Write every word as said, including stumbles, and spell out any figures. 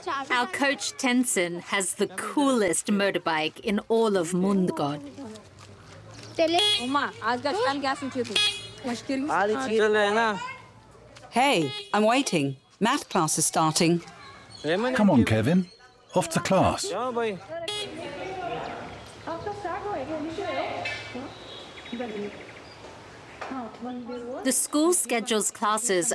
Our coach Tenzin has the coolest motorbike in all of Mundgod. Hey, I'm waiting. Math class is starting. Come on, Kevin. Off to class. The school schedules classes